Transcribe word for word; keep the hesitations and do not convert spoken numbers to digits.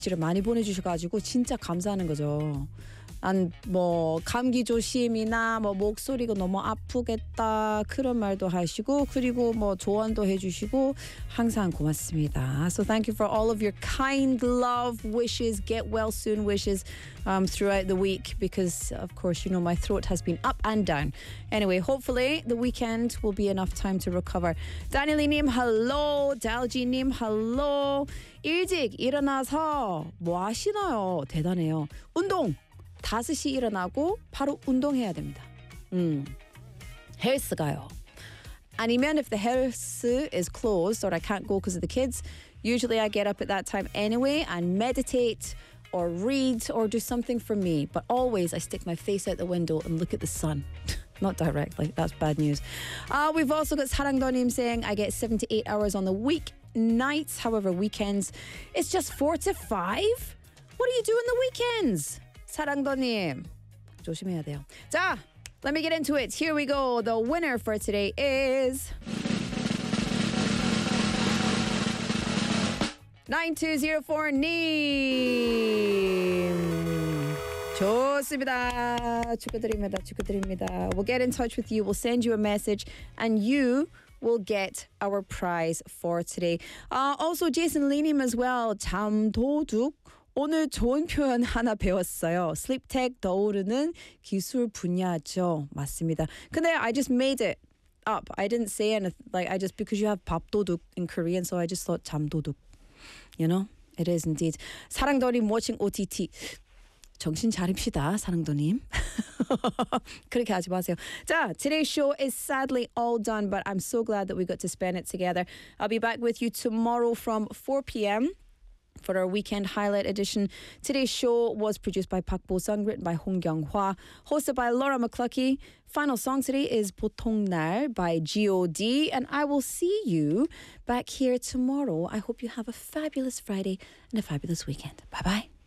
를 많이 보내주셔가지고 진짜 감사하는 거죠. 난 뭐 감기 조심이나 뭐 목소리가 너무 아프겠다 그런 말도 하시고 그리고 뭐 조언도 해주시고 항상 고맙습니다. So thank you for all of your kind love wishes, get well soon wishes um, throughout the week because of course you know my throat has been up and down. Anyway, hopefully the weekend will be enough time to recover. 다니엘님 hello, 달지님 hello. 일찍 일어나서 뭐 하시나요? 대단해요. 운동! 다섯 시 일어나고 바로 운동해야 됩니다. 음, 헬스 가요. 아니면 if the health is closed or I can't go because of the kids, usually I get up at that time anyway and meditate or read or do something for me. But always I stick my face out the window and look at the sun. Not directly, that's bad news. Uh, we've also got 사랑더님 saying I get seven to eight hours on the week nights. However, weekends, it's just four to five? What do you do in the weekends? 사랑더님, 조심해야 돼요. 자, let me get into it. Here we go. The winner for today is nine two zero four 님. 좋습니다. 축하드립니다. 축하드립니다. We'll get in touch with you. We'll send you a message and you will get our prize for today. Uh, also, Jason Lea님 as well. 잠도둑. 오늘 좋은 표현 하나 배웠어요. 슬립텍 떠오르는 기술 분야죠. 맞습니다. 근데 I just made it up. I didn't say anything. Like I just because you have 밥도둑 in Korean, so I just thought 잠도둑. You know, it is indeed. 사랑더님 watching 오티티. 정신 차립시다, 사랑도님. 그렇게 하지 마세요. 자, today's show is sadly all done, but I'm so glad that we got to spend it together. I'll be back with you tomorrow from four p.m. for our weekend highlight edition. Today's show was produced by Park Bo-sung, written by Hong Kyung-hwa, hosted by Laura McCluckey. Final song today is 보통날 by G O D, and I will see you back here tomorrow. I hope you have a fabulous Friday and a fabulous weekend. Bye-bye.